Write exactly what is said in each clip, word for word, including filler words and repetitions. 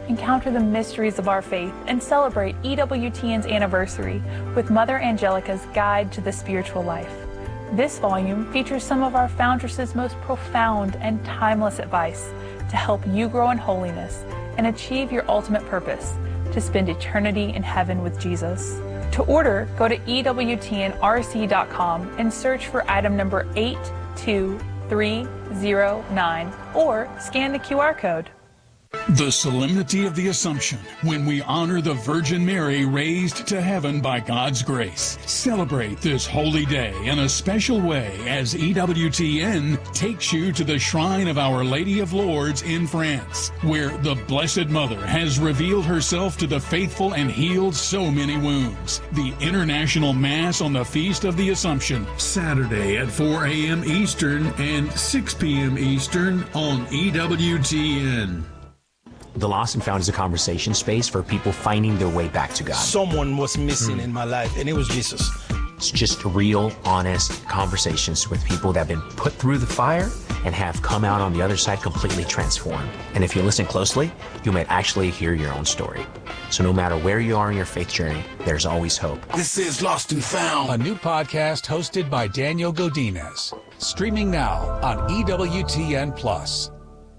encounter the mysteries of our faith, and celebrate E W T N's anniversary with Mother Angelica's Guide to the Spiritual Life. This volume features some of our foundress's most profound and timeless advice to help you grow in holiness and achieve your ultimate purpose, to spend eternity in heaven with Jesus. To order, go to E W T N R C dot com and search for item number eight two three zero nine or scan the Q R code. The solemnity of the Assumption, when we honor the Virgin Mary raised to heaven by God's grace. Celebrate this holy day in a special way as E W T N takes you to the shrine of Our Lady of Lourdes in France, where the Blessed Mother has revealed herself to the faithful and healed so many wounds. The International Mass on the Feast of the Assumption, Saturday at four a.m. Eastern and six p.m. Eastern on E W T N. The Lost and Found is a conversation space for people finding their way back to God. Someone was missing mm. in my life, and it was Jesus. It's just real, honest conversations with people that have been put through the fire and have come out on the other side completely transformed. And if you listen closely, you might actually hear your own story. So no matter where you are in your faith journey, there's always hope. This is Lost and Found, a new podcast hosted by Daniel Godinez, streaming now on E W T N Plus.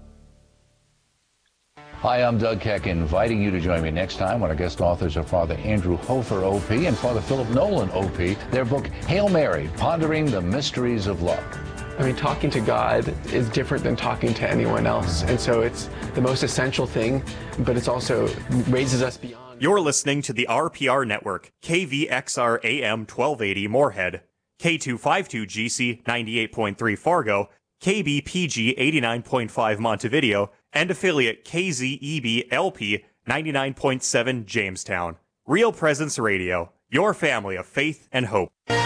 Hi, I'm Doug Keck, inviting you to join me next time when our guest authors are Father Andrew Hofer, O P, and Father Philip Nolan, O P. Their book, Hail Mary, Pondering the Mysteries of Love. I mean, talking to God is different than talking to anyone else, and so it's the most essential thing, but it's also raises us beyond. You're listening to the R P R Network, K V X R A M twelve eighty Moorhead, K two fifty-two G C ninety-eight point three Fargo, K B P G eighty-nine point five Montevideo, and affiliate K Z E B L P ninety-nine point seven Jamestown. Real Presence Radio, your family of faith and hope.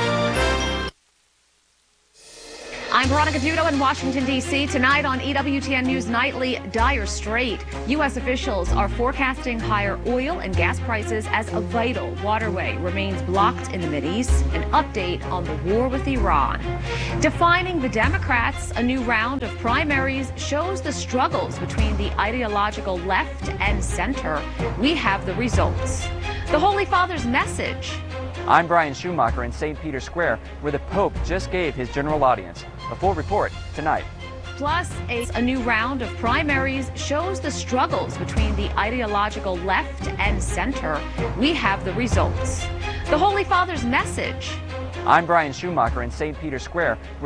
I'm Veronica Dudo in Washington, D C Tonight on E W T N News Nightly, dire strait. U S officials are forecasting higher oil and gas prices as a vital waterway remains blocked in the Mideast. An update on the war with Iran. Defining the Democrats, a new round of primaries shows the struggles between the ideological left and center. We have the results. The Holy Father's message. I'm Brian Schumacher in Saint Peter's Square, where the Pope just gave his general audience. A full report tonight. Plus, a, a new round of primaries shows the struggles between the ideological left and center. We have the results. The Holy Father's message. I'm Brian Schumacher in Saint Peter's Square, where